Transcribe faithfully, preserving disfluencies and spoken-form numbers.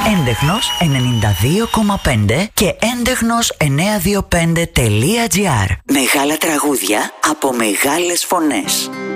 Έντεχνος ενενήντα δύο κόμμα πέντε και έντεχνος εννιακόσια είκοσι πέντε τελεία τζι άρ. Μεγάλα τραγούδια από μεγάλες φωνές.